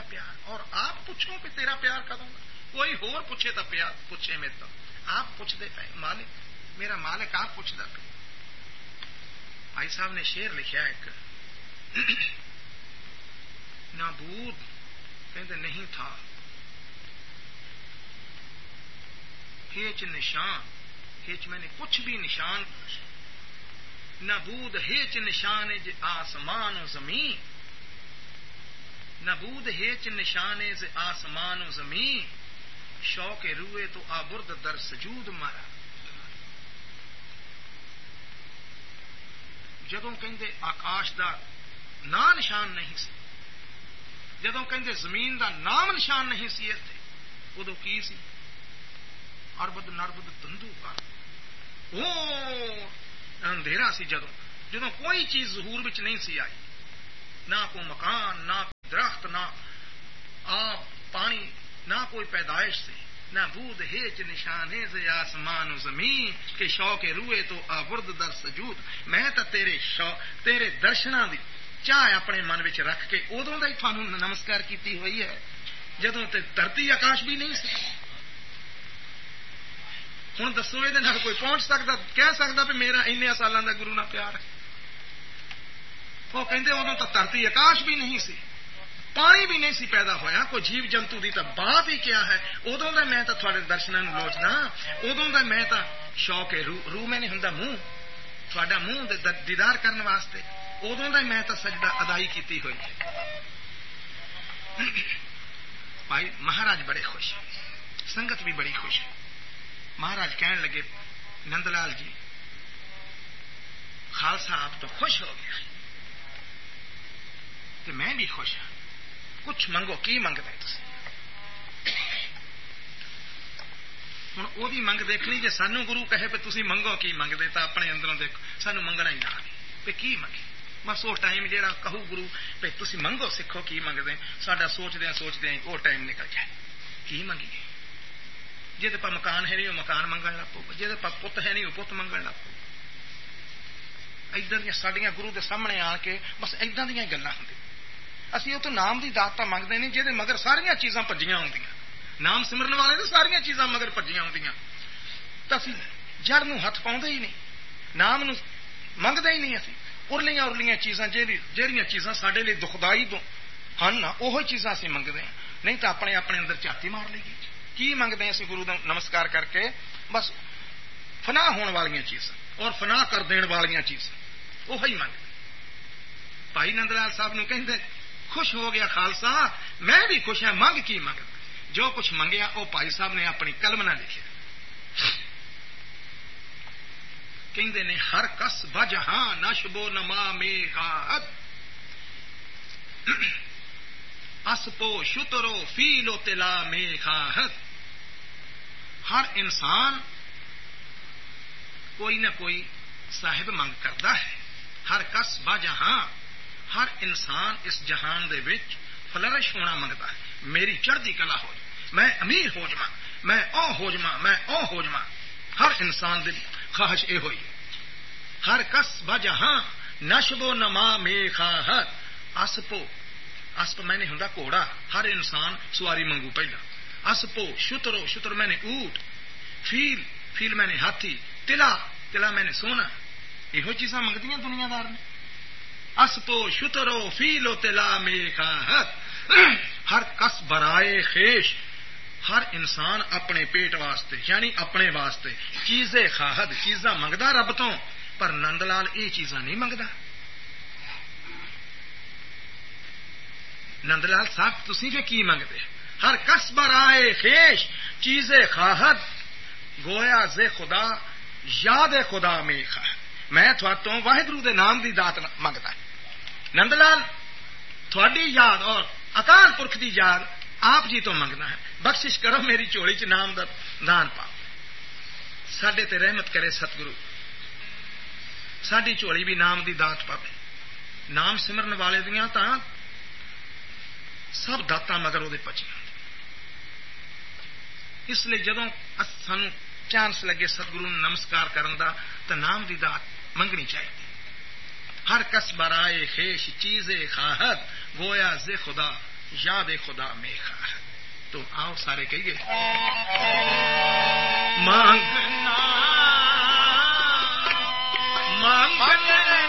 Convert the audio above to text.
پیار. اور آپ پوچھو کہ تیرا پیار کدوں گا. کوئی ہور پوچھے تو پیار پوچھے میرے تو آپ پوچھتے پے مالک میرا مالک آپ پوچھتا پہ. بھائی صاحب نے شعر لکھا ایک نابود کہتے نہیں تھا ہیچ نشان ہیچ میں نے کچھ بھی نشان نابود ہیچ نشان آسمان و زمین نابود ہیچ نشان آسمان و زمین شوق روئے تو آبرد در سجود مارا. جدوں کہندے آکاش دا نام نشان نہیں سی جدوں کہندے زمین دا نام نشان نہیں سی اتنے ادو کی سی اربد نربد تندو کر او اندھیرا سی جدوں کوئی چیز ظہور وچ نہیں سی آئی نہ کوئی مکان نہ درخت نہ آب پانی نہ کوئی پیدائش سے نہ بود ہیچ نشانے سے آسمان و زمین کے شوق روئے تو آورد در سجود. میں تو تیرے درشنا دی چاہ اپنے من وچ رکھ کے ادوں دا ہی تھانوں نمسکار کیتی ہوئی ہے جدوں تے دھرتی آکاش بھی نہیں سی. ہوں دسو یہ کوئی پہنچ سکتا کہہ سکتا بھی میرا ان سالوں کا گرو نال پیار ہے. وہ کہندے ادوں تو دھرتی آکاش بھی نہیں سی پانی بھی نہیں سی پیدا ہویا کوئی جیو جنتو دی تو بات ہی کیا ہے. ادوں دا میں تو تھوڑے درشناں نوں لوچدا ادوں دا میں تو شوق ہے روح میں نہیں ہوندا منہ تھوڑا منہ دیدار کرنے واسطے ادوں دا میں تو سجدہ ادائی کیتی ہوئی ہے. بھائی مہاراج بڑے خوش سنگت بھی بڑی خوش. مہاراج کہنے لگے نند لال جی خالصہ آپ تو خوش ہو گیا کہ میں بھی خوش ہوں. کچھ منگو کی منگتے ہوں وہی منگ دیکھنی جی سانو گرو کہے پہ تھی منگو کی منگتے تو اپنے اندروں دیکھو سانو منگنا ہی نہ آئے پہ کی منگے. بس وہ ٹائم جہاں کہو گرو پہ تھی منگو سیکھو کی منگتے ساڈا سوچدے وہ ٹائم نکل جائے کی منگیے. جی پا مکان ہے نہیں وہ مکان منگن لگ پو جی پا پت ہے نہیں وہ پت منگن لگ پو. ادھر دیا سڈیا گرو کے سامنے آ کے بس ادھر دیا گلیں ہوں اسی وہ تو نام کی دات منگتے نہیں جہد مگر ساریا چیزاں پجیاں ہوں نام سمرن والے تو ساریا چیزاں مگر پجیاں ہوں تو اسی جڑ نو ہاتھ پاؤں ہی نہیں نام نو منگتے ہی نہیں اسی ارلیاں ارلیاں چیزاں جہاں چیزاں سارے لیے دکھدائی ہیں نا وہ چیزاں اسی منگتے ہیں. نہیں تو اپنے اپنے اندر جاتی مار لے گی کی منگتے ہیں اسی گرو کا نمسکار کر کے بس فنا ہونے والی چیزاں اور فنا کر دین والی چیزاں وہی منگتے. بھائی نند لال صاحب نو کہندے خوش ہو گیا خالصہ میں بھی خوش ہوں منگ کی منگ جو کچھ منگیا وہ بھائی صاحب نے اپنی قلم نہ لکھے. کہندے نے ہر کس بجہاں نشبو نما میغات اسپو شترو فیلو تلا میغات. ہر انسان کوئی نہ کوئی صاحب منگ کرتا ہے. ہر کس بجہاں ہر انسان اس جہان دے وچ فلرش ہونا منگتا ہے. میری چڑھتی کلا ہو جائے میں امیر ہو جاواں میں او ہو جاواں میں او ہو جاواں. ہر انسان دی خواہش یہ ہوئی. ہر کس بجہاں نشب و نما میں خواہت اسپ میں نے ہوندا گھوڑا ہر انسان سواری منگو پہلا. اسپو شتر میں نے اونٹ فیل میں نے ہاتھی تلا میں نے سونا. یہ چیزاں منگدیاں دنیا دار نے. اسپو شترو فیلو تلا میں خواہت. ہر کس برائے خیش ہر انسان اپنے پیٹ واسطے یعنی اپنے واسطے چیزیں خواہد چیزاں منگدا رب تو پر نند لال یہ چیزاں نہیں منگدا. نند لال صاحب تسی جو کی منگتے ہر کس برائے خیش چیزیں خواہد گویا زے خدا یاد خدا میں خواہد. میں تھوڑا واحد دے نام دی دات منگتا. نند لال تھوڑی یاد اور اکال پرکھ دی یاد آپ جی تو منگنا ہے. بخشش کرو میری چولی چ نام دا دان پاؤ ساڈے تے رحمت کرے ستگرو ساڈی چولی بھی نام دی دات پاوے. نام سمرن والے دیاں تاں سب داتا مگر وہ پچیاں. اس لیے جدوں سانو چانس لگے ستگرو نمسکار کرن دا تو نام دی دات منگنی چاہیے. ہر کس برائے خیش چیزیں خواہد گویا زے خدا یاد خدا میں خواہد. تو آؤ سارے کہیے مانگنا مانگنا